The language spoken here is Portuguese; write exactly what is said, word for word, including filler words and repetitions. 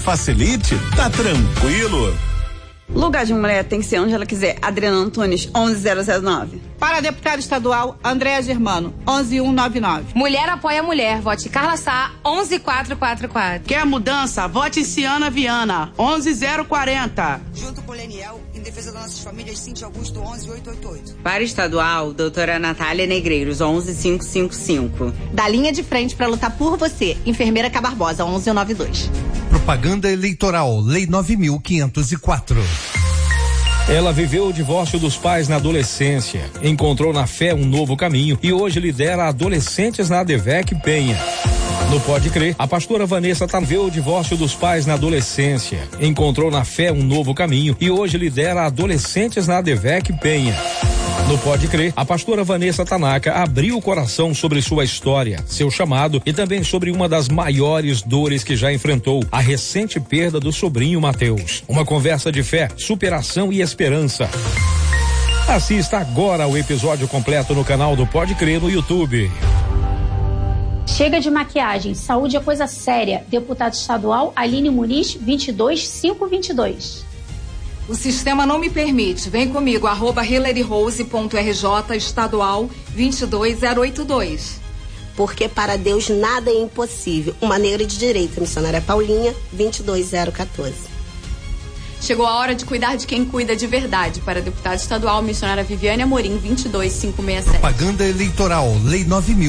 Facilite, tá tranquilo. Lugar de mulher tem que ser onde ela quiser. Adriana Antunes, onze zero zero nove. Para deputado estadual, Andréa Germano, onze mil cento e noventa e nove. Mulher apoia mulher, vote Carla Sá, onze mil quatrocentos e quarenta e quatro. Quer mudança? Vote Ciana Viana, onze mil e quarenta. Junto com o Leniel, em defesa das nossas famílias, Cintia Augusto, onze mil oitocentos e oitenta e oito. Para estadual, doutora Natália Negreiros, onze mil quinhentos e cinquenta e cinco. Da linha de frente para lutar por você, enfermeira K. Barbosa, onze mil noventa e dois. Propaganda eleitoral, Lei nove mil quinhentos e quatro. Ela viveu o divórcio dos pais na adolescência, encontrou na fé um novo caminho e hoje lidera adolescentes na ADVEC Penha. No Pode Crer, a pastora Vanessa viveu o divórcio dos pais na adolescência, encontrou na fé um novo caminho e hoje lidera adolescentes na ADVEC Penha. No Pode Crer, a pastora Vanessa Tanaka abriu o coração sobre sua história, seu chamado e também sobre uma das maiores dores que já enfrentou, a recente perda do sobrinho Mateus. Uma conversa de fé, superação e esperança. Assista agora o episódio completo no canal do Pode Crer no YouTube. Chega de maquiagem, saúde é coisa séria. Deputado estadual Aline Muniz, vinte e dois mil quinhentos e vinte e dois. O sistema não me permite. Vem comigo, arroba hilaryrose ponto r j estadual vinte e dois mil oitenta e dois. Porque para Deus nada é impossível. Uma negra de direita, missionária Paulinha, vinte e dois mil quatorze. Chegou a hora de cuidar de quem cuida de verdade. Para deputado estadual, missionária Viviane Amorim, vinte e dois mil quinhentos e sessenta e sete. Propaganda eleitoral, Lei nove mil